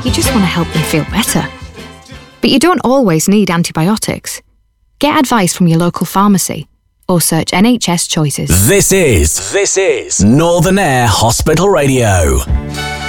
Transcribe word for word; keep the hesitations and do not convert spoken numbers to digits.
You just want to help them feel better. But you don't always need antibiotics. Get advice from your local pharmacy or search N H S Choices. This is, this is Northern Air Hospital Radio.